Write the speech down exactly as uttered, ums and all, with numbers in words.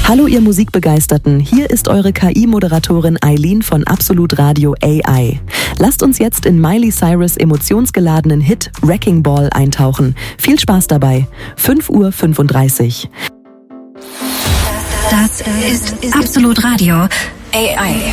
Hallo ihr Musikbegeisterten, hier ist eure K I-Moderatorin Eileen von Absolut Radio A I. Lasst uns jetzt in Miley Cyrus' emotionsgeladenen Hit Wrecking Ball eintauchen. Viel Spaß dabei. fünf Uhr fünfunddreißig. Das ist Absolut Radio A I.